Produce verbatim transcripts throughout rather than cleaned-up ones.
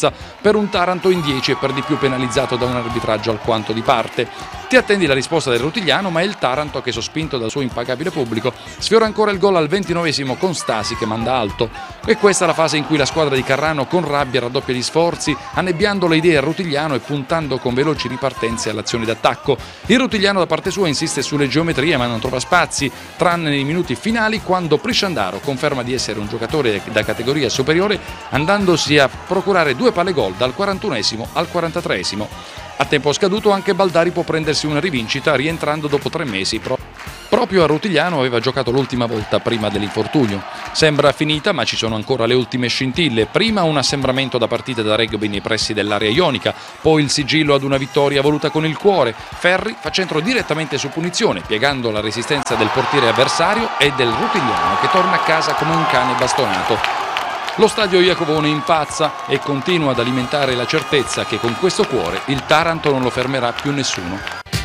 distanza per un Taranto in dieci e per di più penalizzato da un arbitraggio alquanto di parte. Ti attendi la risposta del Rutigliano, ma è il Taranto che, sospinto dal suo impagabile pubblico, sfiora ancora il gol al ventinovesimo con Stasi che manda alto. E questa è la fase in cui la squadra di Carrano con rabbia raddoppia gli sforzi, annebbiando le idee al Rutigliano e puntando con veloci ripartenze alle azioni d'attacco. Il Rutigliano da parte sua insiste sulle geometrie ma non trova spazi, tranne nei minuti finali quando Prisciandaro conferma di essere un giocatore da categoria superiore, andandosi a procurare due palle gol dal quarantunesimo al quarantatreesimo. A tempo scaduto anche Baldari può prendersi una rivincita rientrando dopo tre mesi. Proprio a Rutigliano aveva giocato l'ultima volta prima dell'infortunio. Sembra finita, ma ci sono ancora le ultime scintille. Prima un assembramento da partite da rugby nei pressi dell'area ionica, poi il sigillo ad una vittoria voluta con il cuore. Ferri fa centro direttamente su punizione, piegando la resistenza del portiere avversario e del Rutigliano che torna a casa come un cane bastonato. Lo stadio Iacovone impazza e continua ad alimentare la certezza che con questo cuore il Taranto non lo fermerà più nessuno.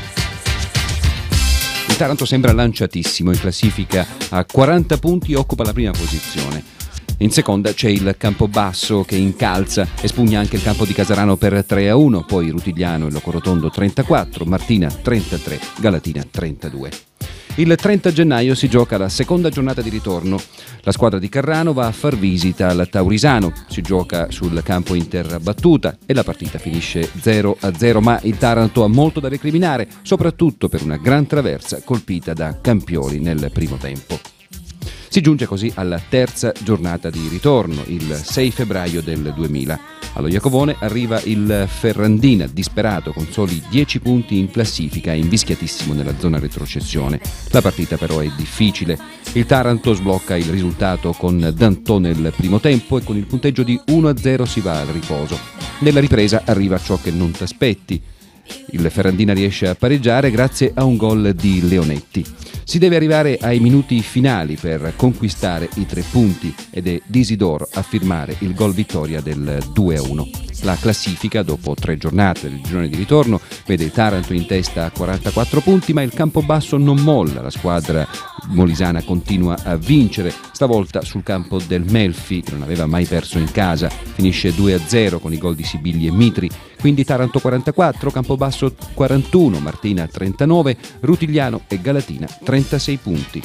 Il Taranto sembra lanciatissimo, in classifica a quaranta punti occupa la prima posizione. In seconda c'è il Campobasso che incalza e spugna anche il campo di Casarano per tre a uno, poi Rutigliano e Locorotondo trentaquattro, Martina trentatré, Galatina trentadue. Il trenta gennaio si gioca la seconda giornata di ritorno. La squadra di Carrano va a far visita al Taurisano. Si gioca sul campo interbattuta e la partita finisce zero a zero, ma il Taranto ha molto da recriminare, soprattutto per una gran traversa colpita da Campioli nel primo tempo. Si giunge così alla terza giornata di ritorno, il sei febbraio del duemila. Allo Iacovone arriva il Ferrandina, disperato, con soli dieci punti in classifica e invischiatissimo nella zona retrocessione. La partita però è difficile. Il Taranto sblocca il risultato con Danton nel primo tempo e con il punteggio di uno a zero si va al riposo. Nella ripresa arriva ciò che non t'aspetti. Il Ferrandina riesce a pareggiare grazie a un gol di Leonetti. Si deve arrivare ai minuti finali per conquistare i tre punti ed è Disidoro a firmare il gol vittoria del due a uno. La classifica, dopo tre giornate del girone di ritorno, vede il Taranto in testa a quarantaquattro punti, ma il Campobasso non molla. La squadra molisana continua a vincere, stavolta sul campo del Melfi, che non aveva mai perso in casa. Finisce due a zero con i gol di Sibilli e Mitri. Quindi Taranto quarantaquattro, Campobasso quarantuno, Martina trentanove, Rutigliano e Galatina trentasei punti.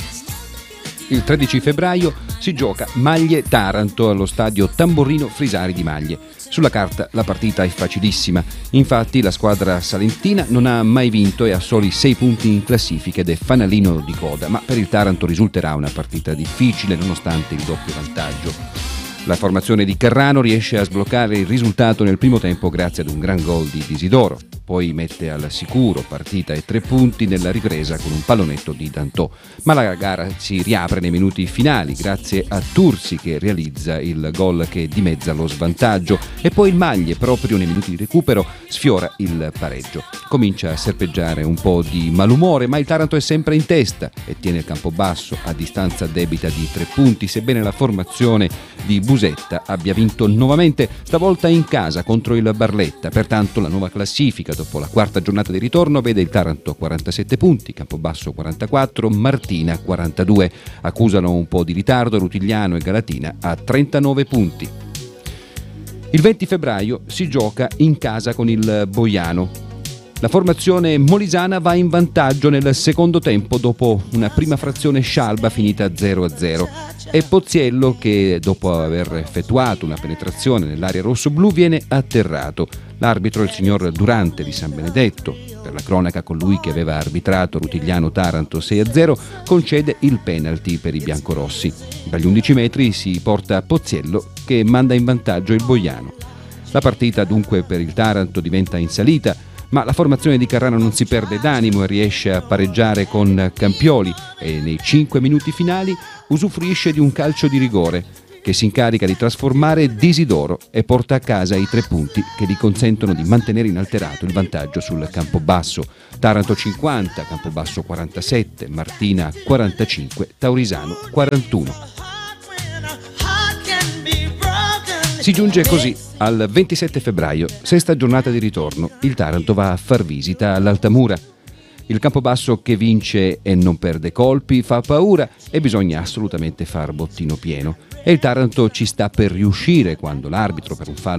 Il tredici febbraio si gioca Maglie Taranto allo stadio Tamborrino Frisari di Maglie. Sulla carta la partita è facilissima, infatti la squadra salentina non ha mai vinto e ha soli sei punti in classifica ed è fanalino di coda, ma per il Taranto risulterà una partita difficile nonostante il doppio vantaggio. La formazione di Carrano riesce a sbloccare il risultato nel primo tempo grazie ad un gran gol di Disidoro, poi mette al sicuro partita e tre punti nella ripresa con un pallonetto di Dantò, ma la gara si riapre nei minuti finali grazie a Tursi che realizza il gol che dimezza lo svantaggio e poi il Maglie proprio nei minuti di recupero sfiora il pareggio. Comincia a serpeggiare un po' di malumore, ma il Taranto è sempre in testa e tiene il Campobasso a distanza debita di tre punti, sebbene la formazione di Busetta abbia vinto nuovamente, stavolta in casa contro il Barletta. Pertanto la nuova classifica dopo la quarta giornata di ritorno vede il Taranto quarantasette punti, Campobasso quarantaquattro, Martina quarantadue. Accusano un po' di ritardo Rutigliano e Galatina a trentanove punti. Il venti febbraio si gioca in casa con il Boiano. La formazione molisana va in vantaggio nel secondo tempo dopo una prima frazione scialba finita zero a zero. È Pozziello che, dopo aver effettuato una penetrazione nell'area rossoblu, viene atterrato. L'arbitro è il signor Durante di San Benedetto, per la cronaca colui che aveva arbitrato Rutigliano Taranto sei a zero, concede il penalty per i biancorossi. Dagli undici metri si porta Pozziello che manda in vantaggio il Boiano. La partita dunque per il Taranto diventa in salita, ma la formazione di Carrano non si perde d'animo e riesce a pareggiare con Campioli e nei cinque minuti finali usufruisce di un calcio di rigore che si incarica di trasformare Disidoro e porta a casa i tre punti che gli consentono di mantenere inalterato il vantaggio sul Campobasso. Taranto cinquanta, Campobasso quarantasette, Martina quarantacinque, Taurisano quarantuno. Si giunge così al ventisette febbraio, sesta giornata di ritorno. Il Taranto va a far visita all'Altamura. Il Campobasso che vince e non perde colpi fa paura e bisogna assolutamente far bottino pieno. E il Taranto ci sta per riuscire quando l'arbitro per un fallo